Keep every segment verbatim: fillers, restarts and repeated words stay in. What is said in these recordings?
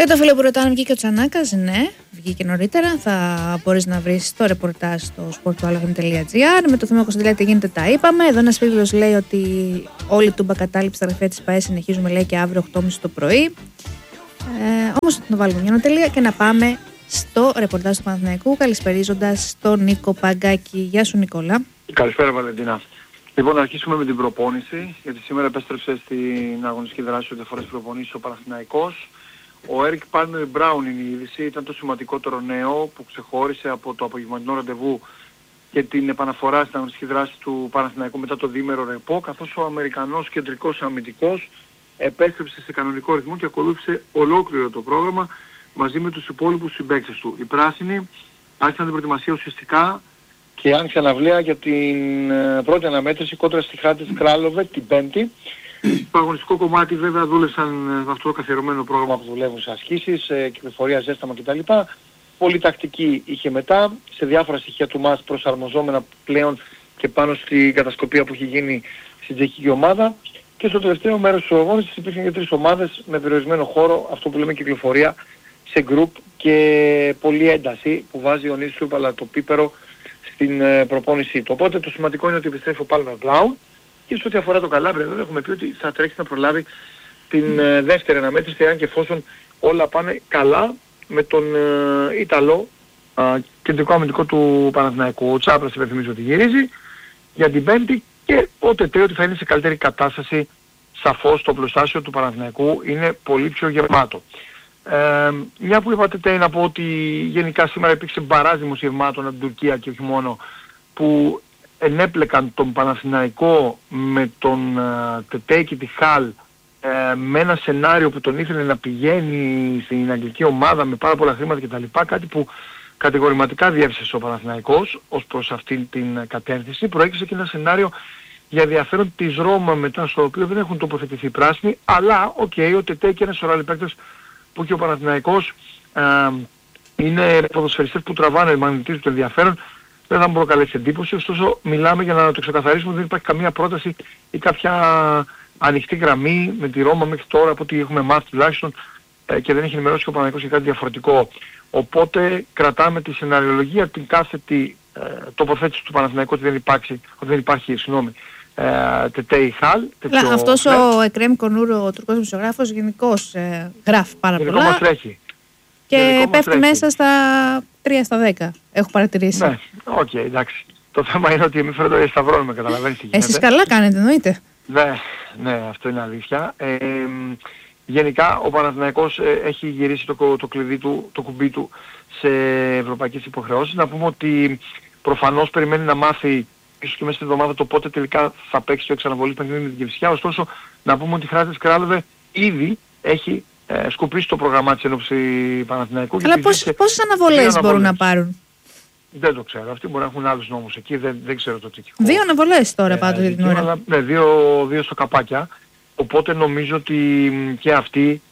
Για το φίλο που ρωτάνε, βγήκε ο Τσανάκας, ναι, βγήκε νωρίτερα. Θα μπορείς να βρεις το ρεπορτάζ στο sporttoalagam τελεία gr. Με το θέμα Κωνσταντέλια τι γίνεται τα είπαμε. Εδώ ένας φίλος λέει ότι όλη η τούμπα κατάληψη στα γραφεία της ΠΑΕ συνεχίζουμε, λέει, και αύριο οκτώ και μισή το πρωί. Ε, όμως θα το βάλουμε μια νοτελεία και να πάμε στο ρεπορτάζ του Παναθηναϊκού, καλησπερίζοντας τον Νίκο Παγκάκη. Γεια σου, Νικόλα. Καλησπέρα, Βαλεντίνα. Λοιπόν, να αρχίσουμε με την προπόνηση, γιατί σήμερα επέστρεψε στην αγωνιστική δράση ο διαφορές προπονήσεις ο Παναθηναϊκός. Ο Έρικ Πάλμερ Μπράουν είναι η είδηση, ήταν το σημαντικότερο νέο που ξεχώρισε από το απογευματινό ραντεβού και την επαναφορά στην αγωνιστική δράση του Παναθηναϊκού μετά το διήμερο ρεπό, καθώς ο Αμερικανός κεντρικός αμυντικός επέστρεψε σε κανονικό ρυθμό και ακολούθησε ολόκληρο το πρόγραμμα μαζί με τους υπόλοιπους συμπαίκτες του. Οι πράσινοι άρχισαν την προετοιμασία ουσιαστικά και άνοιξαν αυλαία για την ε, πρώτη αναμέτρηση κόντρα στη Χάντες Κράλοβε την Πέμπτη. Στο αγωνιστικό κομμάτι βέβαια δούλευσαν με αυτό το καθιερωμένο πρόγραμμα που δουλεύουν σε ασκήσεις, ε, κυκλοφορία, ζέσταμα κτλ. Πολύ τακτική είχε μετά, σε διάφορα στοιχεία του ΜΑΣ προσαρμοζόμενα πλέον και πάνω στην κατασκοπία που έχει γίνει στην τσεχική ομάδα. Και στο τελευταίο μέρος του αγώνας υπήρχαν και τρεις ομάδες με περιορισμένο χώρο, αυτό που λέμε κυκλοφορία, σε group και πολλή ένταση που βάζει ο Νίσου αλλά το πίπερο στην ε, προπόνησή του. Οπότε το σημαντικό είναι ότι επιστρέφει ο Πάλμερ Μπράουν και σε ό,τι αφορά το Καλάβρια βέβαια έχουμε πει ότι θα τρέξει να προλάβει την ε, δεύτερη αναμέτρηση, αν και εφόσον όλα πάνε καλά με τον ε, Ιταλό ε, κεντρικό αμυντικό του Παναθηναϊκού. Ο Τσάπρας υπενθυμίζω ότι γυρίζει για την Πέμπτη και ο Τετέ ότι θα είναι σε καλύτερη κατάσταση. Σαφώς το πλωστάσιο του Παναθηναϊκού είναι πολύ πιο γεμάτο. Ε, μια που είπατε Τετέ, να πω ότι γενικά σήμερα υπήρξε μπαράζ δημοσιευμάτων από την Τουρκία και όχι μόνο που ενέπλεκαν τον Παναθηναϊκό με τον uh, Τετέ και τη Χαλ uh, με ένα σενάριο που τον ήθελε να πηγαίνει στην αγγλική ομάδα με πάρα πολλά χρήματα κτλ. Κάτι που κατηγορηματικά διέψευσε ο Παναθηναϊκός ως προς αυτήν την κατεύθυνση. Προέκυψε και ένα σενάριο για ενδιαφέρον της Ρώμα μετά, στο οποίο δεν έχουν τοποθετηθεί πράσινοι, αλλά οκ, okay, ο Τετέ και ένας σωρά άλλοι παίκτες που και ο Παναθηναϊκός uh, είναι ποδοσφαιριστές που τραβάνε, μαγνητίζουν το ενδιαφέρον. Δεν θα μου προκαλέσει εντύπωση, ωστόσο μιλάμε για να το ξεκαθαρίσουμε, δεν υπάρχει καμία πρόταση ή κάποια ανοιχτή γραμμή με τη Ρώμα μέχρι τώρα από ό,τι έχουμε μάθει τουλάχιστον ε, και δεν έχει ενημερώσει και ο Παναθηναϊκός για κάτι διαφορετικό. Οπότε κρατάμε τη σεναριολογία, την κάθετη ε, τοποθέτηση του Παναθηναϊκού ότι δεν υπάρχει, ότι δεν υπάρχει συγγνώμη, ε, Τετέ ή Χαλ. Αυτός ο Εκρέμ Κονούρο, ο τουρκός δημοσιογράφος, γενικώς ε, γράφει πάρα πολλά. Γενικό μας τρέχει. Και πέφτει μέσα στα τρία στα δέκα, έχω παρατηρήσει. Ναι, οκ, okay, εντάξει. Το θέμα είναι ότι εμείς φέρνουμε το σταυρώνουμε, καταλαβαίνεις τι γίνεται. Εσείς καλά κάνετε, εννοείται. Ναι, ναι, αυτό είναι αλήθεια. Ε, γενικά ο Παναθηναϊκός ε, έχει γυρίσει το, το κλειδί του, το κουμπί του σε ευρωπαϊκές υποχρεώσεις. Να πούμε ότι προφανώς περιμένει να μάθει ίσως και μέσα στην εβδομάδα το πότε τελικά θα παίξει το εξαναβολής παιχνίδι με την Κηφισιά. Ωστόσο, να πούμε ότι η Χάντες Κράλοβε ήδη έχει Ε, σκουπίσει το πρόγραμμά της ενόψει Παναθηναϊκού. Αλλά πόσες, πόσες αναβολές μπορούν να πάρουν? Δεν το ξέρω. Αυτοί μπορεί να έχουν άλλους νόμους εκεί. Δεν, δεν ξέρω το τι. Δύο αναβολές τώρα ε, πάντως για την ώρα. Αλλά, ναι, δύο, δύο στο καπάκια. Οπότε νομίζω ότι και αυτοί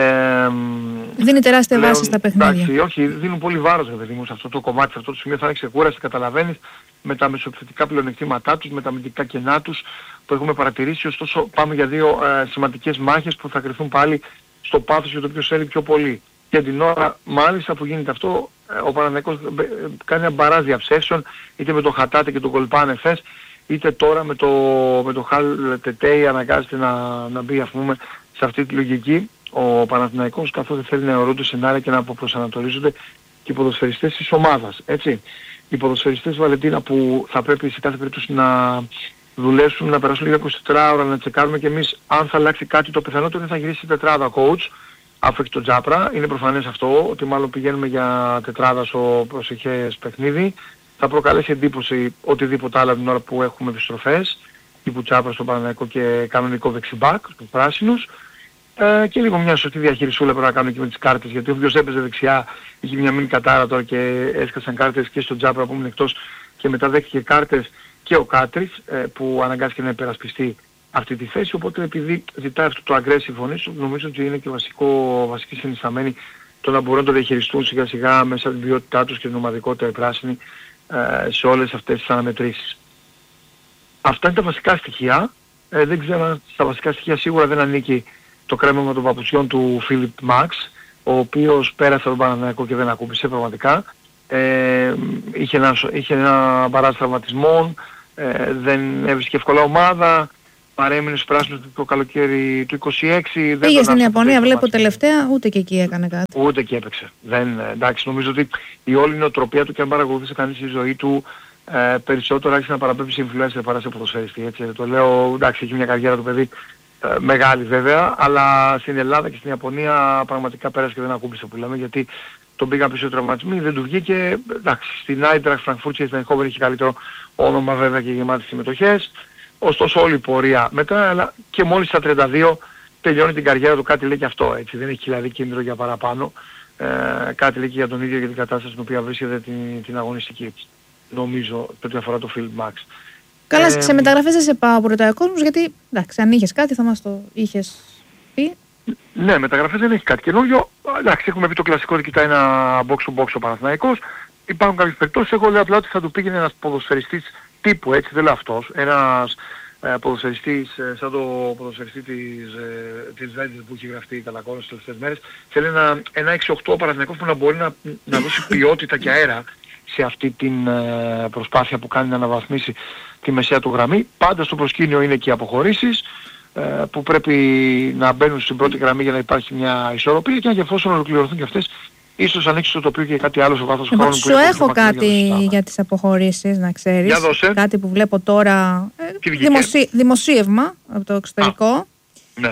ε, δίνει τεράστια βάση στα παιχνίδια. Εντάξει, όχι, δίνουν πολύ βάρος παιδί μου σε αυτό το κομμάτι, σε αυτό το σημείο θα είναι ξεκούραση, καταλαβαίνεις, με τα μεσοεπιθετικά πλεονεκτήματά τους, με τα αμυντικά κενά τους που έχουμε παρατηρήσει. Ωστόσο πάμε για δύο ε, σημαντικές μάχες που θα κρυφθούν πάλι στο πάθος για το ποιος θέλει πιο πολύ. Και την ώρα μάλιστα που γίνεται αυτό, ο Παναθηναϊκός κάνει ένα μπαράζ διαψεύσεων, είτε με τον Χατάτε και τον Κολπάνε Εφές, είτε τώρα με το, με το Χαλ Τετέι αναγκάζεται να, να μπει ας πούμε σε αυτή τη λογική ο Παναθηναϊκός, καθώς θέλει να ορούνται σενάρια και να αποπροσανατολίζονται και οι ποδοσφαιριστές της ομάδας. Έτσι. Οι ποδοσφαιριστές Βαλεντίνα που θα πρέπει σε κάθε περίπτωση να δουλέψουν, να περάσουν λίγα είκοσι τέσσερις ώρα, να τσεκάρουμε και εμείς αν θα αλλάξει κάτι. Το πιθανότερο είναι θα γυρίσει η τετράδα coach, αφού έχει τον Τζάπρα. Είναι προφανές αυτό, ότι μάλλον πηγαίνουμε για τετράδα στο προσεχές παιχνίδι. Θα προκαλέσει εντύπωση οτιδήποτε άλλο την ώρα που έχουμε επιστροφές, τύπου Τζάπρα στο Παναθηναϊκό και κανονικό δεξιμπάκ, στους πράσινους. Ε, και λίγο μια σωστή διαχειρισούλα πρέπει να κάνουμε και με τις κάρτες, γιατί όποιος έπαιζε δεξιά είχε μια μήνυ κατάρα τώρα και έσκασαν κάρτες και στον Τζάπρα που ήμουν εκτός και μετά δέχτηκε κάρτες και ο Κάτρις ε, που αναγκάστηκε να υπερασπιστεί αυτή τη θέση. Οπότε επειδή ζητάει αυτό το aggressive φωνή σου, νομίζω ότι είναι και βασικό, βασική συνισταμένη το να μπορούν να το διαχειριστούν σιγά σιγά μέσα από την ποιότητά τους και την ομαδικότητα οι πράσινοι ε, σε όλες αυτές τις αναμετρήσεις. Αυτά είναι τα βασικά στοιχεία. Ε, δεν ξέρω αν στα βασικά στοιχεία σίγουρα δεν ανήκει το κρέμαμα των παπουτσιών του Φίλιπ Μαξ, ο ο οποίος πέρασε τον Παναθηναϊκό και δεν ακούμπησε πραγματικά. Ε, είχε, ένα, είχε ένα μπαράζ τραυματισμών, ε, δεν έβρισκε εύκολα ομάδα, παρέμεινε στους πράσινους το καλοκαίρι του είκοσι έξι. Πήγε στην Ιαπωνία, βλέπω τελευταία, ούτε και εκεί έκανε κάτι. Ούτε εκεί έπαιξε. Δεν, εντάξει, νομίζω ότι η όλη νοοτροπία του, και αν παρακολουθήσει κανείς τη ζωή του, ε, περισσότερο άρχισε να παραπέμπει σε influencer παρά σε ποδοσφαιριστή. Έτσι. Το λέω, εντάξει, έχει μια καριέρα του παιδί ε, μεγάλη βέβαια, αλλά στην Ελλάδα και στην Ιαπωνία πραγματικά πέρασε και δεν ακούμπησε που λέμε, γιατί τον πήγαν πίσω τραυματισμοί, δεν του βγήκε. Εντάξει, στην Άιντραχτ Φραγκφούρτη και στην Eindhoven είχε καλύτερο όνομα βέβαια και γεμάτες συμμετοχές. Ωστόσο όλη η πορεία μετά, αλλά και μόλις στα τριάντα δύο τελειώνει την καριέρα του, κάτι λέει και αυτό, έτσι. Δεν έχει δηλαδή κίνδυνο για παραπάνω. Ε, κάτι λέει και για τον ίδιο, για την κατάσταση στην οποία βρίσκεται την, την αγωνιστική. Νομίζω, ό,τι αφορά το Field Max. Καλά, ε, σε μεταγραφές δεν σε πάω από ρωτάει ο κόσμος, γιατί εντάξει, αν είχες κάτι θα μας το είχες πει. Ναι, μεταγραφές δεν έχει κάτι καινούριο. Εντάξει, έχουμε πει το κλασικό ότι κοιτάει ένα box to box ο Παναθηναϊκός. Υπάρχουν κάποιες περιπτώσεις. Εγώ λέω απλά ότι θα του πήγαινε ένας ποδοσφαιριστής τύπου, έτσι, δεν λέω αυτός. Ένας ε, ποδοσφαιριστής ε, σαν το ποδοσφαιριστή της, ε, της Βέντης που έχει γραφτεί κατά κόρον στις τελευταίες μέρες. Θέλει ένα, ένα έξι οκτώ Παναθηναϊκός που να μπορεί να, να δώσει ποιότητα και αέρα σε αυτή την ε, προσπάθεια που κάνει να αναβαθμίσει τη μεσαία του γραμμή. Πάντα στο προσκήνιο είναι και οι αποχωρήσεις που πρέπει να μπαίνουν στην πρώτη γραμμή για να υπάρχει μια ισορροπία, και αν και εφόσον ολοκληρωθούν και αυτές, ίσως ανοίξει το τοπίο και κάτι άλλο σε βάθος χρόνου. Σου έχω κάτι για, για τις αποχωρήσεις, να ξέρεις. Κάτι που βλέπω τώρα, ε, δημοσί, δημοσίευμα από το εξωτερικό. Α, ναι.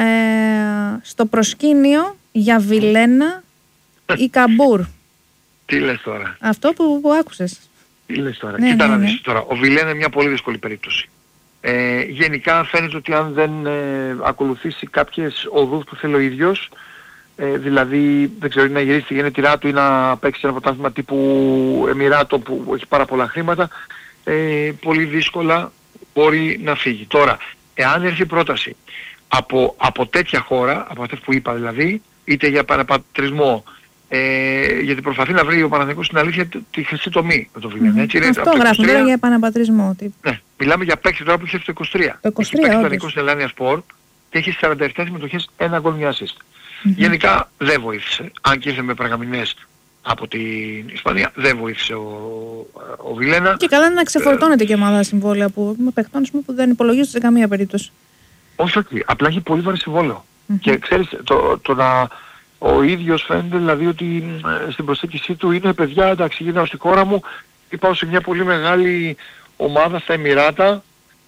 ε, στο προσκήνιο για Βιλένα ή Καμπούρ. Τι λες τώρα? Αυτό που, που άκουσες. Τι λες τώρα? Ναι, Κοίτα ναι, να ναι. δεις τώρα. Ο Βιλένα είναι μια πολύ δύσκολη περίπτωση. Ε, γενικά φαίνεται ότι αν δεν ε, ακολουθήσει κάποιες οδούς που θέλει ο ίδιος, ε, δηλαδή δεν ξέρω, να γυρίσει τη γενετηρά του ή να παίξει ένα πρωτάθλημα τύπου Εμιράτο που έχει πάρα πολλά χρήματα, ε, πολύ δύσκολα μπορεί να φύγει. Τώρα, εάν έρθει πρόταση από, από τέτοια χώρα, από αυτές που είπα δηλαδή, είτε για παραπατρισμό, Ε, γιατί προσπαθεί να βρει ο Παναθηναϊκός στην αλήθεια τη χρυσή τομή με το Βιλένα. Mm-hmm. Αυτό γράφουμε τώρα για επαναπατρισμό. Ναι, μιλάμε για παίκτη τώρα που έχει στο είκοσι τρία. Το είκοσι τρία, έχει όντως. παίξει στην Ελλάνια Σπορ και έχει σαράντα επτά συμμετοχές, ένα γκολ, μια assist. Mm-hmm. Γενικά δεν βοήθησε. Αν και ήρθε με περγαμηνές από την Ισπανία, δεν βοήθησε ο, ο Βιλένα. Και καλά είναι να ξεφορτώνεται ε, και ομάδα συμβόλαια που, με παιχτών που δεν υπολογίζονται σε καμία περίπτωση. Όχι, όχι. Απλά έχει πολύ βαρύ συμβόλαιο. Mm-hmm. Και ξέρεις, το, το να... Ο ίδιος φαίνεται δηλαδή ότι ε, στην προσέγγιση του είναι παιδιά, εντάξει, γυρνάω στη χώρα μου, πάω σε μια πολύ μεγάλη ομάδα στα Εμιράτα.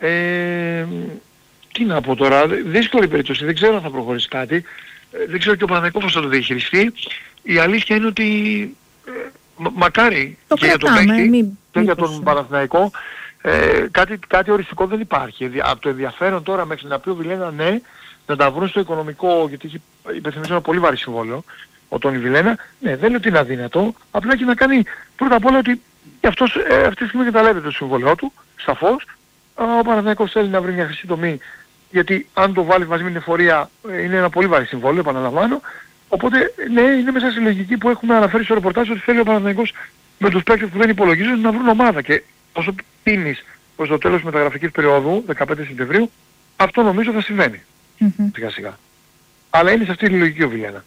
Ε, τι να πω τώρα, δύσκολη περίπτωση, δεν ξέρω αν θα προχωρήσει κάτι, ε, δεν ξέρω και ο Παναθηναϊκός πώς θα το διαχειριστεί. Η αλήθεια είναι ότι ε, μα, μακάρι το και κρατάμε, για τον παίκτη μη, και για τον Παναθηναϊκό ε, κάτι, κάτι οριστικό δεν υπάρχει. Από το ενδιαφέρον τώρα μέχρι να πει ο Βιλένα ναι, να τα βρουν στο οικονομικό, γιατί έχει υπενθυμίσει ένα πολύ βαρύ συμβόλαιο ο Τόνι Βιλένα, ναι, δεν λέω ότι είναι αδύνατο, απλά και να κάνει πρώτα απ' όλα ότι και αυτός ε, αυτή τη στιγμή καταλάβει το συμβόλαιό του, σαφώς. Ο Παναθηναϊκός θέλει να βρει μια χρυσή τομή, γιατί αν το βάλει μαζί με την εφορία ε, είναι ένα πολύ βαρύ συμβόλαιο, επαναλαμβάνω. Οπότε ναι, είναι μέσα στη λογική που έχουμε αναφέρει στο ρεπορτάζ ότι θέλει ο Παναθηναϊκός με τους παίκτες που δεν υπολογίζουν να βρουν ομάδα, και όσο πίνεις προς το τέλος της μεταγραφικής περίοδου, δεκαπέντε Σεπτεμβρίου, αυτό νομίζω θα συμβαίνει. Mm-hmm. Σιγά σιγά. Αλλά είναι σε αυτή τη λογική ο Βιλένα.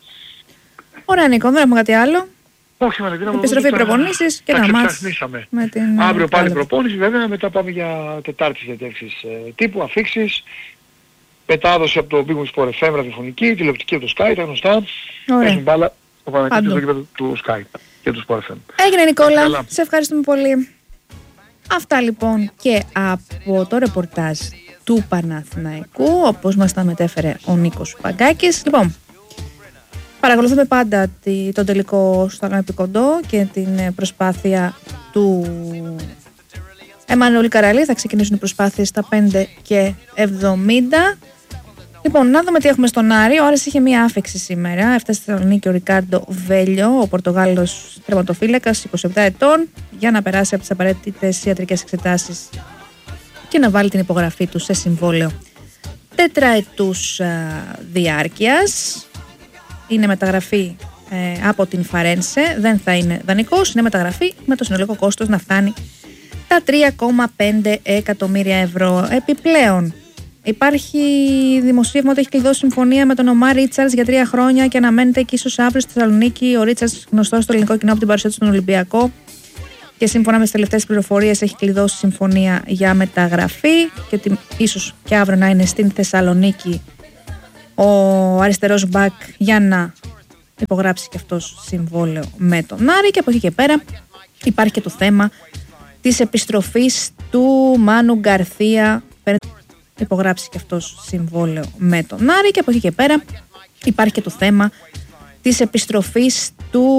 Ωραία Νίκο, δεν έχουμε κάτι άλλο. Όχι, Βαλεντίνα, επιστροφή προπονήσεις και να μας. Αύριο πάλι προπόνηση, βέβαια, μετά πάμε για Τετάρτη συνεντεύξεις ε, τύπου, αφήξεις, μετάδοση από το Big Wings Sport εφ εμ ραδιοφωνική, τηλεοπτική από το Sky, τα γνωστά. Παίζουν μπάλα ο Παναγιώτης στο γήπεδο του Sky και του Sport εφ εμ. Έγινε Νικόλα, Έλα. Σε ευχαριστούμε πολύ. Αυτά λοιπόν και από το ρεπορτάζ του Παναθηναϊκού, όπως μας τα μετέφερε ο Νίκος Παγκάκης. Λοιπόν, παρακολουθούμε πάντα τον τελικό στο Αγάπη Κοντό και την προσπάθεια του Εμμανουήλ Καραλή. Θα ξεκινήσουν οι προσπάθειες στα πέντε και εβδομήντα. Λοιπόν, να δούμε τι έχουμε στον Άρη. Ο Άρης είχε μία άφεξη σήμερα. Έφτασε στη Θεσσαλονίκη ο Ρικάρντο Βέλιο, ο Πορτογάλος τερματοφύλακας, είκοσι επτά ετών, για να περάσει από τις απαραίτητες ιατρικές εξετάσεις και να βάλει την υπογραφή του σε συμβόλαιο τετραετούς διάρκειας. Είναι μεταγραφή ε, από την Φαρένσε, δεν θα είναι δανεικός, είναι μεταγραφή με το συνολικό κόστος να φτάνει τα τρία κόμμα πέντε εκατομμύρια ευρώ. Επιπλέον, Υπάρχει δημοσίευμα ότι έχει κλειδώσει συμφωνία με τον Ομάρ Ρίτσαρτς για τρία χρόνια και αναμένεται και ίσως αύριο στη Θεσσαλονίκη ο Ρίτσαρτς, γνωστός στο ελληνικό κοινό από την παρουσία του στον Ολυμπιακό. Και σύμφωνα με τις τελευταίες πληροφορίες έχει κλειδώσει συμφωνία για μεταγραφή και ότι ίσως και αύριο να είναι στην Θεσσαλονίκη ο αριστερός μπακ για να υπογράψει και αυτός συμβόλαιο με τον Άρη. Και από εκεί και πέρα υπάρχει και το θέμα της επιστροφής του Μάνου Γκαρθία. Υπογράψει και αυτός συμβόλαιο με τον Άρη. Και από εκεί και πέρα υπάρχει και το θέμα της επιστροφής του